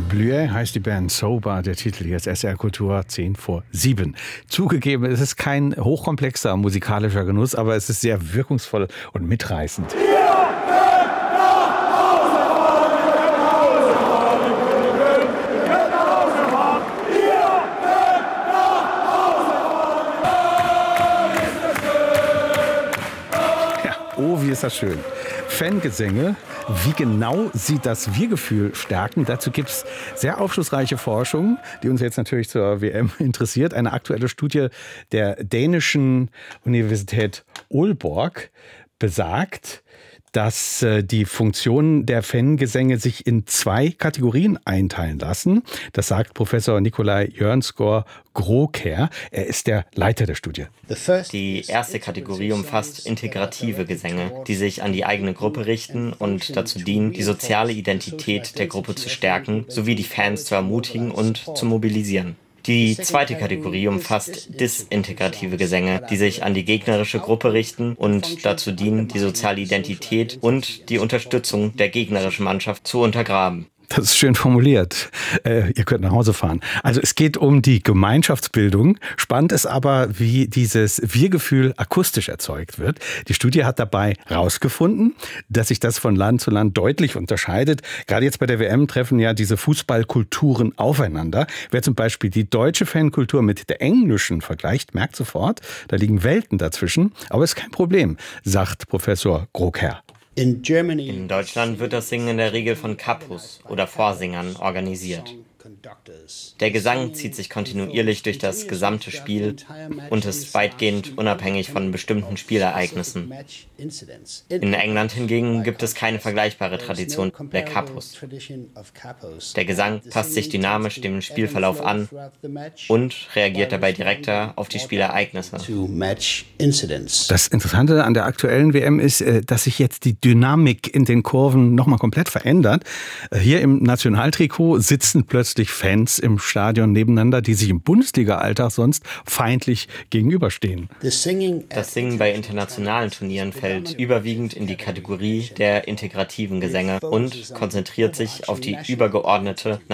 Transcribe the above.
Bluet heißt die Band, Sober, der Titel jetzt SR Kultur 10 vor 7. Zugegeben, es ist kein hochkomplexer musikalischer Genuss, aber es ist sehr wirkungsvoll und mitreißend. Oh, wie ist das schön. Fangesänge, wie genau sie das Wir-Gefühl stärken, dazu gibt es sehr aufschlussreiche Forschung, die uns jetzt natürlich zur WM interessiert. Eine aktuelle Studie der dänischen Universität Aalborg besagt, dass die Funktionen der Fangesänge sich in 2 Kategorien einteilen lassen. Das sagt Professor Nikolai Jørnsgaard-Graakjær. Er ist der Leiter der Studie. Die erste Kategorie umfasst integrative Gesänge, die sich an die eigene Gruppe richten und dazu dienen, die soziale Identität der Gruppe zu stärken, sowie die Fans zu ermutigen und zu mobilisieren. Die zweite Kategorie umfasst disintegrative Gesänge, die sich an die gegnerische Gruppe richten und dazu dienen, die soziale Identität und die Unterstützung der gegnerischen Mannschaft zu untergraben. Das ist schön formuliert. Ihr könnt nach Hause fahren. Also es geht um die Gemeinschaftsbildung. Spannend ist aber, wie dieses Wir-Gefühl akustisch erzeugt wird. Die Studie hat dabei herausgefunden, dass sich das von Land zu Land deutlich unterscheidet. Gerade jetzt bei der WM treffen ja diese Fußballkulturen aufeinander. Wer zum Beispiel die deutsche Fankultur mit der englischen vergleicht, merkt sofort, da liegen Welten dazwischen. Aber ist kein Problem, sagt Professor Graakjær. In Deutschland wird das Singen in der Regel von Kapus oder Vorsingern organisiert. Der Gesang zieht sich kontinuierlich durch das gesamte Spiel und ist weitgehend unabhängig von bestimmten Spielereignissen. In England hingegen gibt es keine vergleichbare Tradition der Kapus. Der Gesang passt sich dynamisch dem Spielverlauf an und reagiert dabei direkter auf die Spielereignisse. Das Interessante an der aktuellen WM ist, dass sich jetzt die Dynamik in den Kurven nochmal komplett verändert. Hier im Nationaltrikot sitzen plötzlich Fans im Stadion nebeneinander, die sich im Bundesliga-Alltag sonst feindlich gegenüberstehen. Das Singen bei internationalen Turnieren fällt überwiegend in die Kategorie der integrativen Gesänge und konzentriert sich auf die übergeordnete